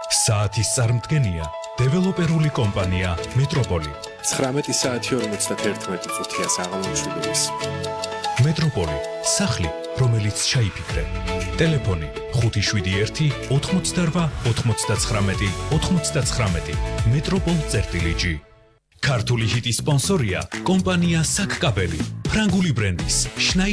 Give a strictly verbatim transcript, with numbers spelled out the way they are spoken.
საათის წარმდგენია დეველოპერული კომპანია მეტროპოლი. ცხრამეტი საათი ორმოცდაერთმეტი წუთია საღამოჩვიდობის. მეტროპოლი, სახლი, რომელიც ჩაიფიქრე. ტელეფონი ხუთი შვიდი ერთი ოთხმოცდარვა ოთხმოცდაცხრამეტი ოთხმოცდაცხრამეტი. მეტროპოლ წერტილი. ქართული ჰიტის სპონსორია კომპანია საკკაბელი, ფრანგული ბრენდის